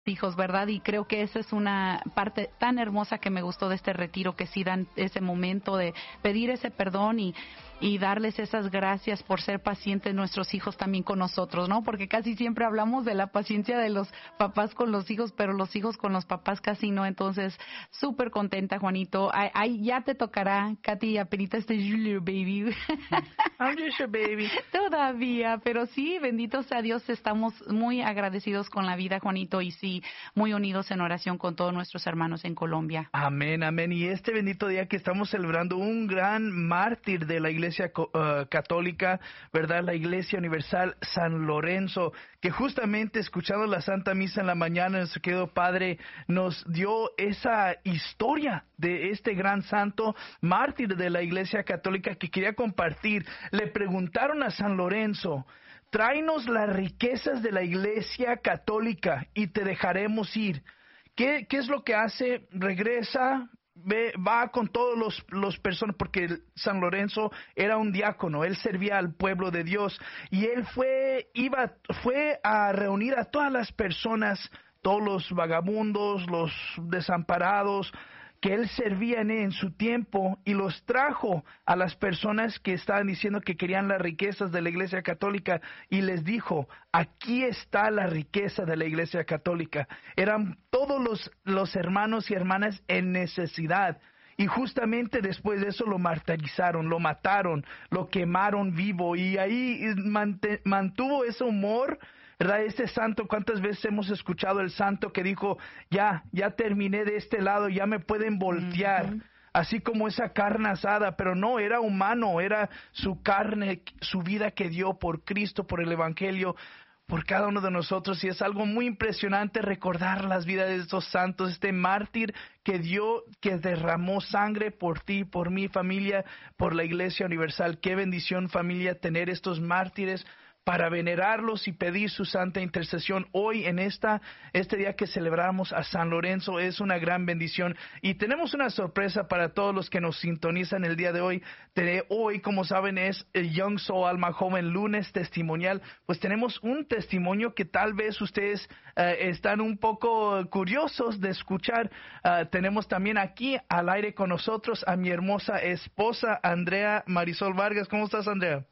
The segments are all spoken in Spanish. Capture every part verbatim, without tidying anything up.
hijos, ¿verdad? Y creo que esa es una parte tan hermosa que me gustó de este retiro, que sí dan ese momento de pedir ese perdón y, y darles esas gracias por ser pacientes nuestros hijos también con nosotros, ¿no? Porque casi siempre hablamos de la paciencia de los papás con los hijos, pero los hijos con los papás casi no. Entonces, súper contenta, Juanito. Ay, ay, ya te tocará, Katy, apenita este Julio, baby. I'm just your baby. Todavía, pero sí, bendito sea Dios, estamos muy agradecidos con la vida, Juanito, y sí, muy unidos en oración con todos nuestros hermanos en Colombia. Amén, amén. Y este bendito día que estamos celebrando un gran mártir de la Iglesia uh, Católica, ¿verdad? La Iglesia Universal San Lorenzo, que justamente escuchando la Santa Misa en la mañana, nuestro querido Padre nos dio esa historia de este gran santo mártir de la Iglesia Católica que quería compartir. Le preguntaron a San Lorenzo: tráenos las riquezas de la Iglesia Católica y te dejaremos ir. ¿Qué, qué es lo que hace? Regresa, ve, va con todos los, los personas, porque San Lorenzo era un diácono, él servía al pueblo de Dios, y él fue, iba, fue a reunir a todas las personas, todos los vagabundos, los desamparados, que él servía en, en su tiempo, y los trajo a las personas que estaban diciendo que querían las riquezas de la Iglesia Católica, y les dijo: aquí está la riqueza de la Iglesia Católica. Eran todos los, los hermanos y hermanas en necesidad, y justamente después de eso lo martirizaron, lo mataron, lo quemaron vivo, y ahí mant- mantuvo ese humor, ¿verdad? Este santo, ¿cuántas veces hemos escuchado el santo que dijo: ya, ya terminé de este lado, ya me pueden voltear? Uh-huh. Así como esa carne asada, pero no, era humano, era su carne, su vida que dio por Cristo, por el Evangelio, por cada uno de nosotros. Y es algo muy impresionante recordar las vidas de estos santos, este mártir que dio, que derramó sangre por ti, por mi familia, por la Iglesia Universal. Qué bendición, familia, tener estos mártires para venerarlos y pedir su santa intercesión. Hoy, en esta este día que celebramos a San Lorenzo, es una gran bendición. Y tenemos una sorpresa para todos los que nos sintonizan el día de hoy. De hoy, como saben, es el Young Soul, Alma Joven, lunes testimonial. Pues tenemos un testimonio que tal vez ustedes uh, están un poco curiosos de escuchar. Uh, tenemos también aquí al aire con nosotros a mi hermosa esposa, Andrea Marisol Vargas. ¿Cómo estás, Andrea?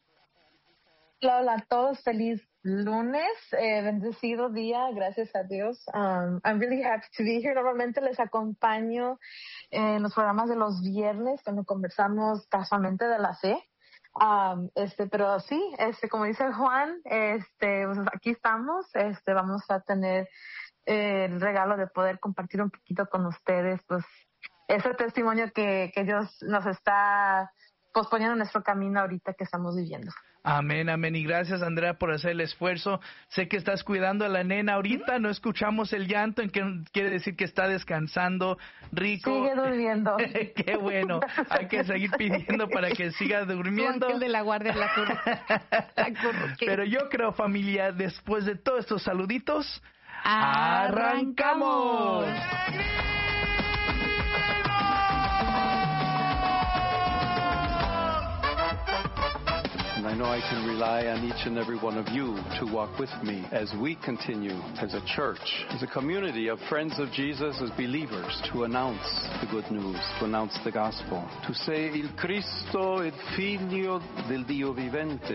Hola, hola a todos, feliz lunes, eh, bendecido día, gracias a Dios. Um, I'm really happy to be here. Normalmente les acompaño en los programas de los viernes cuando conversamos casualmente de la fe. Um, este, pero sí, este, como dice Juan, este, pues aquí estamos, este, vamos a tener eh, el regalo de poder compartir un poquito con ustedes, pues, ese testimonio que, que Dios nos está posponiendo en nuestro camino ahorita que estamos viviendo. Amén, amén. Y gracias, Andrea, por hacer el esfuerzo. Sé que estás cuidando a la nena ahorita. No escuchamos el llanto, en que quiere decir que está descansando rico. Sigue durmiendo. Qué bueno. Hay que seguir pidiendo para que siga durmiendo. Su ángel de la guardia la cur- Pero yo creo, familia, después de todos estos saluditos, ¡arrancamos! I know I can rely on each and every one of you to walk with me as we continue as a church, as a community of friends of Jesus, as believers, to announce the good news, to announce the gospel, to say il Cristo, il Figlio del Dio vivente,